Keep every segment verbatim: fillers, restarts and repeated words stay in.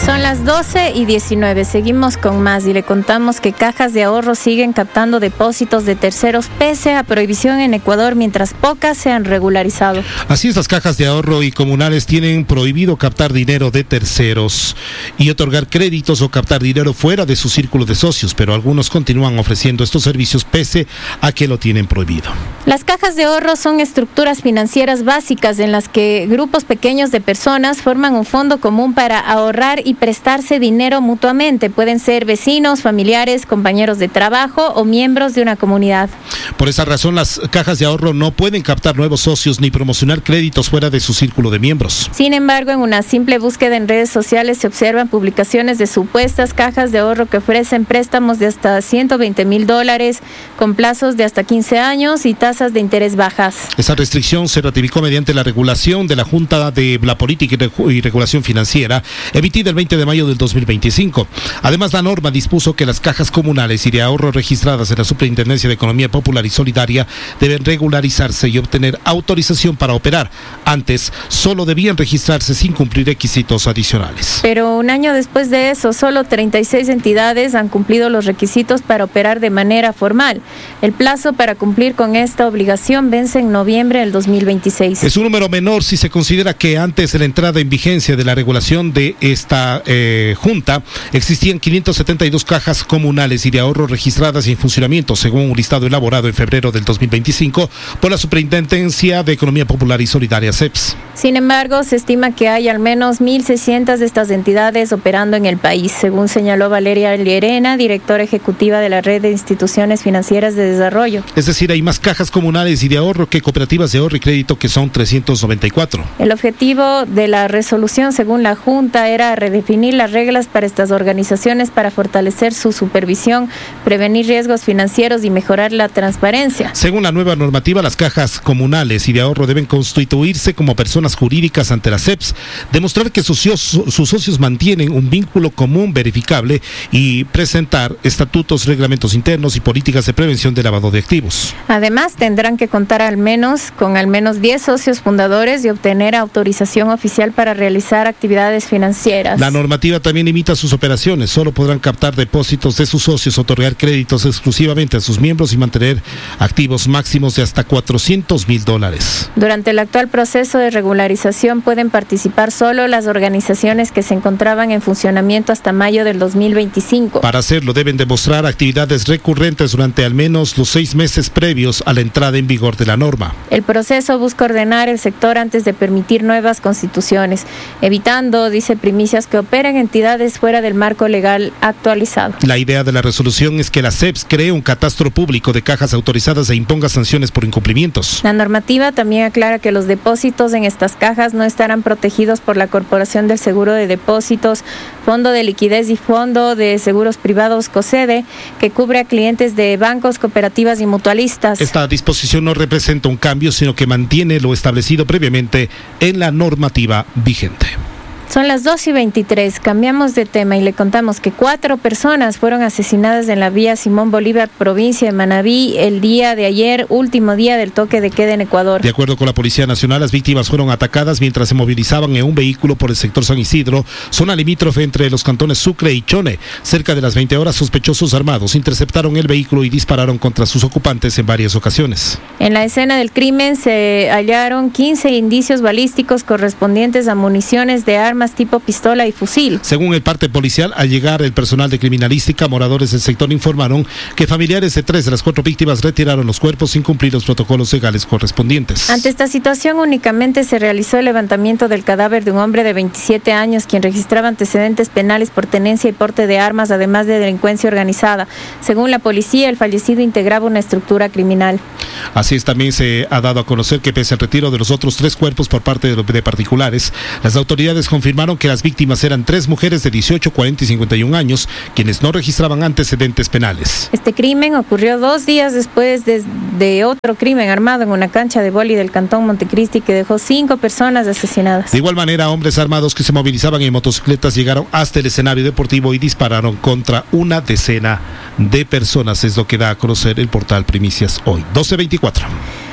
Son las doce y diecinueve, seguimos con más y le contamos que cajas de ahorro siguen captando depósitos de terceros pese a prohibición en Ecuador, mientras pocas se han regularizado. Así es, las cajas de ahorro y comunales tienen prohibido captar dinero de terceros y otorgar créditos o captar dinero fuera de su círculo de socios, pero algunos continúan ofreciendo estos servicios pese a que lo tienen prohibido. Las cajas de ahorro son estructuras financieras básicas en las que grupos pequeños de personas forman un fondo común para ahorrar y prestarse dinero mutuamente. Pueden ser vecinos, familiares, compañeros de trabajo o miembros de una comunidad. Por esa razón, las cajas de ahorro no pueden captar nuevos socios ni promocionar créditos fuera de su círculo de miembros. Sin embargo, en una simple búsqueda en redes sociales se observan publicaciones de supuestas cajas de ahorro que ofrecen préstamos de hasta ciento veinte mil dólares con plazos de hasta quince años y tasas de interés bajas. Esa restricción se ratificó mediante la regulación de la Junta de la Política y Regulación Financiera, emitida el veinte de mayo del dos mil veinticinco. Además, la norma dispuso que las cajas comunales y de ahorro registradas en la Superintendencia de Economía Popular y Solidaria deben regularizarse y obtener autorización para operar. Antes, solo debían registrarse sin cumplir requisitos adicionales. Pero un año después de eso, solo treinta y seis entidades han cumplido los requisitos para operar de manera formal. El plazo para cumplir con esta obligación vence en noviembre del dos mil veintiséis. Es un número menor si se considera que antes de la entrada en vigencia de la regulación de esta eh, Junta, existían quinientas setenta y dos cajas comunales y de ahorro registradas y en funcionamiento, según un listado elaborado en febrero del dos mil veinticinco por la Superintendencia de Economía Popular y Solidaria, C E P S. Sin embargo, se estima que hay al menos mil seiscientas de estas entidades operando en el país, según señaló Valeria Llerena, directora ejecutiva de la Red de Instituciones Financieras de Desarrollo. Es decir, hay más cajas comunales y de ahorro que cooperativas de ahorro y crédito, que son trescientos noventa y cuatro. El objetivo de la resolución, según la Junta, era redefinir las reglas para estas organizaciones para fortalecer su supervisión, prevenir riesgos financieros y mejorar la transparencia. Según la nueva normativa, las cajas comunales y de ahorro deben constituirse como personas jurídicas ante la C E P S, demostrar que sus, sus socios mantienen un vínculo común verificable y presentar estatutos, reglamentos internos y políticas de prevención de lavado de activos. Además, tendrán que contar al menos con al menos diez socios fundadores y obtener autorización oficial para realizar actividades financieras. La normativa también limita sus operaciones. Solo podrán captar depósitos de sus socios, otorgar créditos exclusivamente a sus miembros y mantener activos máximos de hasta cuatrocientos mil dólares. Durante el actual proceso de regularización pueden participar solo las organizaciones que se encontraban en funcionamiento hasta mayo del dos mil veinticinco. Para hacerlo deben demostrar actividades recurrentes durante al menos los seis meses previos a la entrada en vigor de la norma. El proceso busca ordenar el sector antes de permitir nuevas constituciones, evitando, dice Primicias, que operen entidades fuera del marco legal actualizado. La idea de la resolución es que la C E P S cree un catastro público de cajas autorizadas e imponga sanciones por incumplimientos. La normativa también aclara que los depósitos en estas cajas no estarán protegidos por la Corporación del Seguro de Depósitos, Fondo de Liquidez y Fondo de Seguros Privados COSEDE, que cubre a clientes de bancos, cooperativas y mutualistas. Esta disposición no representa un cambio, sino que mantiene lo establecido previamente en la normativa vigente. Son las dos y veintitrés, cambiamos de tema y le contamos que cuatro personas fueron asesinadas en la vía Simón Bolívar, provincia de Manabí, el día de ayer, último día del toque de queda en Ecuador. De acuerdo con la Policía Nacional, las víctimas fueron atacadas mientras se movilizaban en un vehículo por el sector San Isidro, zona limítrofe entre los cantones Sucre y Chone. Cerca de las veinte horas, sospechosos armados interceptaron el vehículo y dispararon contra sus ocupantes en varias ocasiones. En la escena del crimen se hallaron quince indicios balísticos correspondientes a municiones de armas tipo pistola y fusil. Según el parte policial, al llegar el personal de criminalística, moradores del sector informaron que familiares de tres de las cuatro víctimas retiraron los cuerpos sin cumplir los protocolos legales correspondientes. Ante esta situación, únicamente se realizó el levantamiento del cadáver de un hombre de veintisiete años, quien registraba antecedentes penales por tenencia y porte de armas, además de delincuencia organizada. Según la policía, el fallecido integraba una estructura criminal. Así es, también se ha dado a conocer que pese al retiro de los otros tres cuerpos por parte de, de particulares, las autoridades confirmaron que las víctimas eran tres mujeres de dieciocho, cuarenta y cincuenta y un años, quienes no registraban antecedentes penales. Este crimen ocurrió dos días después de, de otro crimen armado en una cancha de vóley del cantón Montecristi que dejó cinco personas asesinadas. De igual manera, hombres armados que se movilizaban en motocicletas llegaron hasta el escenario deportivo y dispararon contra una decena de personas, es lo que da a conocer el portal Primicias hoy. doce veinticuatro.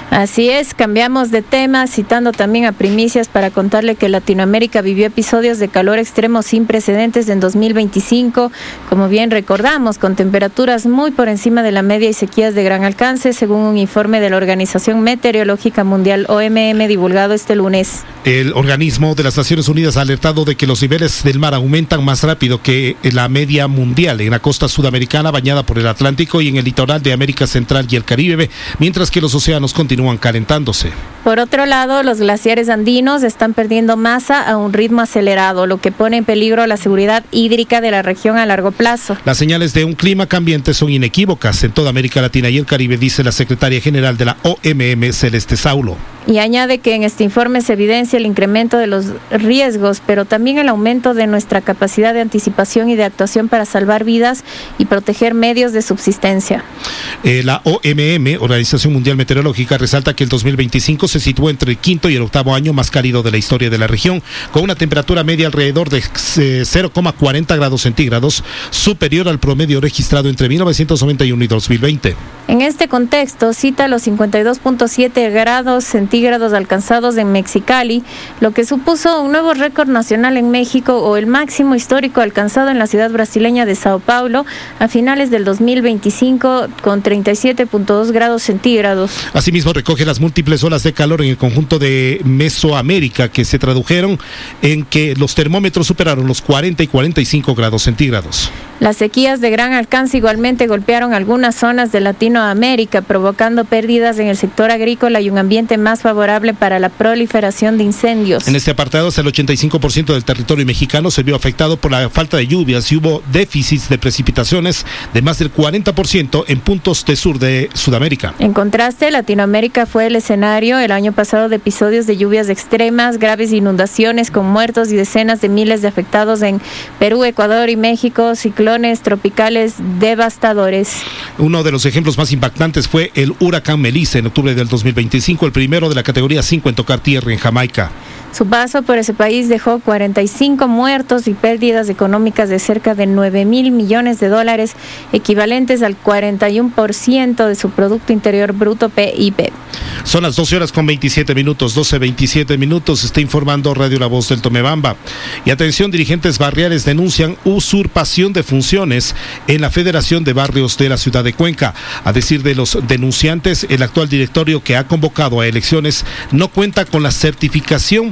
Así es, cambiamos de tema, citando también a Primicias para contarle que Latinoamérica vivió episodios de calor extremo sin precedentes en dos mil veinticinco, como bien recordamos, con temperaturas muy por encima de la media y sequías de gran alcance, según un informe de la Organización Meteorológica Mundial O M M divulgado este lunes. El organismo de las Naciones Unidas ha alertado de que los niveles del mar aumentan más rápido que la media mundial en la costa sudamericana bañada por el Atlántico y en el litoral de América Central y el Caribe, mientras que los océanos continúan calentándose. Por otro lado, los glaciares andinos están perdiendo masa a un ritmo acelerado, lo que pone en peligro la seguridad hídrica de la región a largo plazo. Las señales de un clima cambiante son inequívocas en toda América Latina y el Caribe, dice la secretaria general de la O M M, Celeste Saulo. Y añade que en este informe se evidencia el incremento de los riesgos, pero también el aumento de nuestra capacidad de anticipación y de actuación para salvar vidas y proteger medios de subsistencia. Eh, la O M M, Organización Mundial Meteorológica, resalta que el dos mil veinticinco se situó entre el quinto y el octavo año más cálido de la historia de la región, con una temperatura media alrededor de cero coma cuarenta grados centígrados, superior al promedio registrado entre mil novecientos noventa y uno y dos mil veinte. En este contexto, cita los cincuenta y dos punto siete grados centígrados alcanzados en Mexicali, lo que supuso un nuevo récord nacional en México o el máximo histórico alcanzado en la ciudad brasileña de Sao Paulo a finales del dos mil veinticinco con treinta y siete punto dos grados centígrados. Asimismo, recoge las múltiples olas de calor en el conjunto de Mesoamérica que se tradujeron en que los termómetros superaron los cuarenta y cuarenta y cinco grados centígrados. Las sequías de gran alcance igualmente golpearon algunas zonas de Latinoamérica, provocando pérdidas en el sector agrícola y un ambiente más favorable para la proliferación de incendios. En este apartado, el ochenta y cinco por ciento del territorio mexicano se vio afectado por la falta de lluvias y hubo déficits de precipitaciones de más del cuarenta por ciento en puntos de sur de Sudamérica. En contraste, Latinoamérica fue el escenario el año pasado de episodios de lluvias extremas, graves inundaciones con muertos y decenas de miles de afectados en Perú, Ecuador y México, ciclones tropicales devastadores. Uno de los ejemplos más impactantes fue el huracán Melissa en octubre del dos mil veinticinco, el primero de la categoría cinco en tocar tierra en Jamaica. Su paso por ese país dejó cuarenta y cinco muertos y pérdidas económicas de cerca de nueve mil millones de dólares, equivalentes al cuarenta y uno por ciento de su Producto Interior Bruto P I B. Son las doce horas con veintisiete minutos, doce veintisiete minutos, está informando Radio La Voz del Tomebamba. Y atención, dirigentes barriales denuncian usurpación de funciones en la Federación de Barrios de la ciudad de Cuenca. A decir de los denunciantes, el actual directorio que ha convocado a elecciones no cuenta con la certificación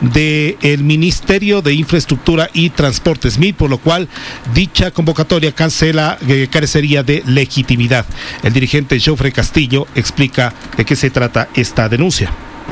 del Ministerio de Infraestructura y Transportes, M I T, por lo cual dicha convocatoria cancela, eh, carecería de legitimidad. El dirigente Jofre Castillo explica de qué se trata esta denuncia.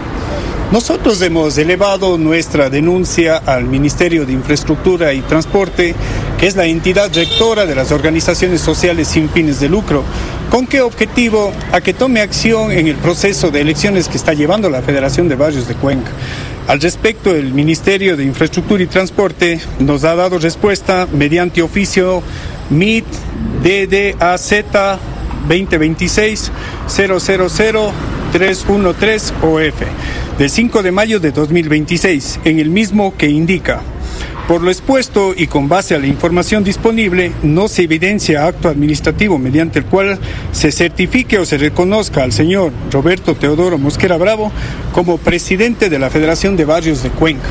Nosotros hemos elevado nuestra denuncia al Ministerio de Infraestructura y Transporte, que es la entidad rectora de las organizaciones sociales sin fines de lucro. ¿Con qué objetivo? A que tome acción en el proceso de elecciones que está llevando la Federación de Barrios de Cuenca. Al respecto, el Ministerio de Infraestructura y Transporte nos ha dado respuesta mediante oficio M I T D D A Z veinte veintiséis cero cero cero tres uno tres O F del cinco de mayo de dos mil veintiséis, en el mismo que indica: por lo expuesto y con base a la información disponible, no se evidencia acto administrativo mediante el cual se certifique o se reconozca al señor Roberto Teodoro Mosquera Bravo como presidente de la Federación de Barrios de Cuenca.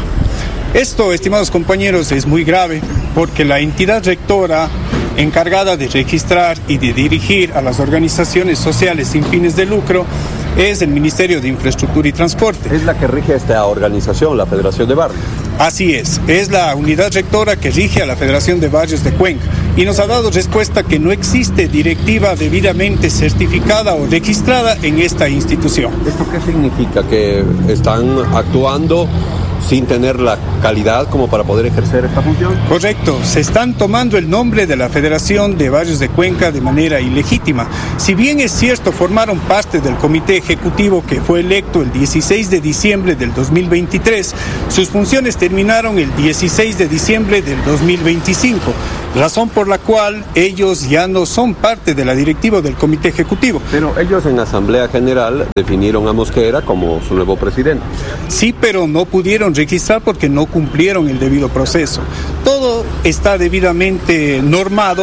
Esto, estimados compañeros, es muy grave porque la entidad rectora encargada de registrar y de dirigir a las organizaciones sociales sin fines de lucro es el Ministerio de Infraestructura y Transporte. Es la que rige esta organización, la Federación de Barrios. Así es, es la unidad rectora que rige a la Federación de Barrios de Cuenca y nos ha dado respuesta que no existe directiva debidamente certificada o registrada en esta institución. ¿Esto qué significa? ¿Que están actuando sin tener la calidad como para poder ejercer esta función? Correcto, se están tomando el nombre de la Federación de Barrios de Cuenca de manera ilegítima. Si bien es cierto, formaron parte del comité ejecutivo que fue electo el dieciséis de diciembre del dos mil veintitrés, sus funciones terminaron el dieciséis de diciembre del dos mil veinticinco, razón por la cual ellos ya no son parte de la directiva del comité ejecutivo. Pero ellos en Asamblea General definieron a Mosquera como su nuevo presidente. Sí, pero no pudieron registrar porque no cumplieron el debido proceso. Todo está debidamente normado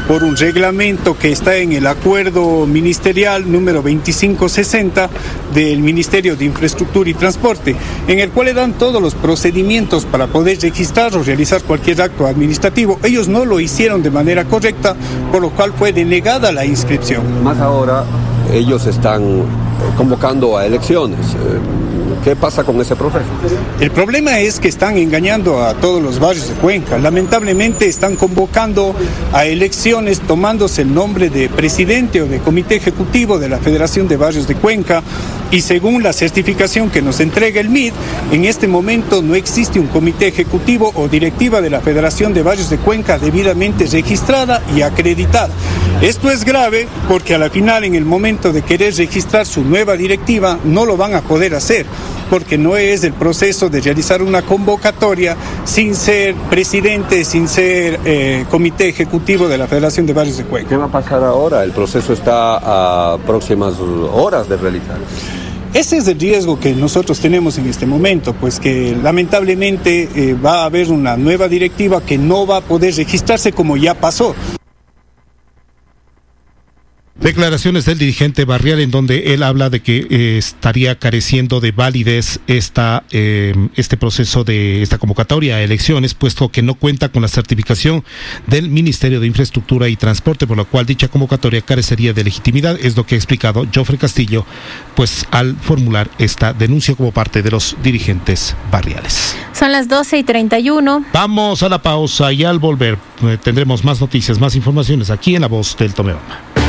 por un reglamento que está en el acuerdo ministerial número veinticinco sesenta del Ministerio de Infraestructura y Transporte, en el cual le dan todos los procedimientos para poder registrar o realizar cualquier acto administrativo. Ellos no lo hicieron de manera correcta, por lo cual fue denegada la inscripción. Más ahora, ellos están convocando a elecciones. ¿Qué pasa con ese proceso? El problema es que están engañando a todos los barrios de Cuenca. Lamentablemente están convocando a elecciones tomándose el nombre de presidente o de comité ejecutivo de la Federación de Barrios de Cuenca, y según la certificación que nos entrega el M I D, en este momento no existe un comité ejecutivo o directiva de la Federación de Barrios de Cuenca debidamente registrada y acreditada. Esto es grave porque a la final, en el momento de querer registrar su nueva directiva, no lo van a poder hacer, porque no es el proceso de realizar una convocatoria sin ser presidente, sin ser eh, comité ejecutivo de la Federación de Barrios de Cuenca. ¿Qué va a pasar ahora? El proceso está a próximas horas de realizar. Ese es el riesgo que nosotros tenemos en este momento, pues que lamentablemente eh, va a haber una nueva directiva que no va a poder registrarse como ya pasó. Declaraciones del dirigente barrial en donde él habla de que eh, estaría careciendo de validez esta eh, este proceso de esta convocatoria a elecciones, puesto que no cuenta con la certificación del Ministerio de Infraestructura y Transporte, por lo cual dicha convocatoria carecería de legitimidad. Es lo que ha explicado Jofre Castillo, pues al formular esta denuncia como parte de los dirigentes barriales. Son las doce y treinta y uno. Vamos a la pausa y al volver eh, tendremos más noticias, más informaciones aquí en La Voz del Tomebamba.